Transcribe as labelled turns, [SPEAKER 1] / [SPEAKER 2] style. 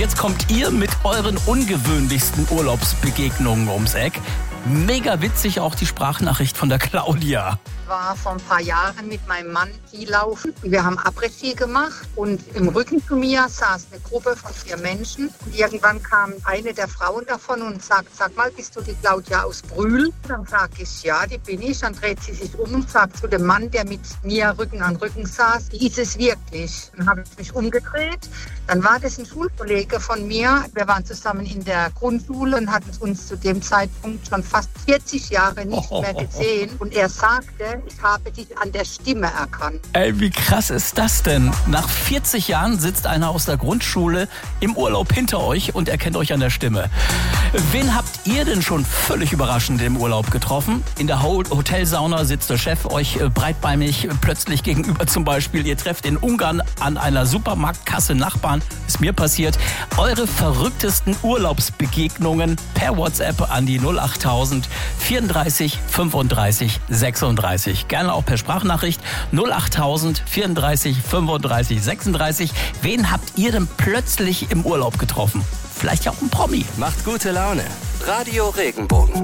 [SPEAKER 1] Jetzt kommt ihr mit euren ungewöhnlichsten Urlaubsbegegnungen ums Eck. Mega witzig auch die Sprachnachricht von der Claudia.
[SPEAKER 2] Ich war vor ein paar Jahren mit meinem Mann Skilaufen. Wir haben Après-Ski gemacht und im Rücken zu mir saß eine Gruppe von 4 Menschen. Und irgendwann kam eine der Frauen davon und sagt, sag mal, bist du die Claudia aus Brühl? Dann sage ich, ja, die bin ich. Dann dreht sie sich um und sagt zu dem Mann, der mit mir Rücken an Rücken saß, die ist es wirklich. Dann habe ich mich umgedreht. Dann war das ein Schulkollege von mir. Wir waren zusammen in der Grundschule und hatten uns zu dem Zeitpunkt schon fast 40 Jahre nicht mehr gesehen. Und er sagte, ich habe dich an der Stimme erkannt.
[SPEAKER 1] Ey, wie krass ist das denn? Nach 40 Jahren sitzt einer aus der Grundschule im Urlaub hinter euch und erkennt euch an der Stimme. Wen habt ihr denn schon völlig überraschend im Urlaub getroffen? In der Hotelsauna sitzt der Chef euch breitbeinig plötzlich gegenüber zum Beispiel. Ihr trefft in Ungarn an einer Supermarktkasse Nachbarn. Ist mir passiert. Eure verrücktesten Urlaubsbegegnungen per WhatsApp an die 08000 34 35 36. Gerne auch per Sprachnachricht 08000 34 35 36. Wen habt ihr denn plötzlich im Urlaub getroffen? Vielleicht ja auch ein Promi.
[SPEAKER 3] Macht gute Laune. Radio Regenbogen.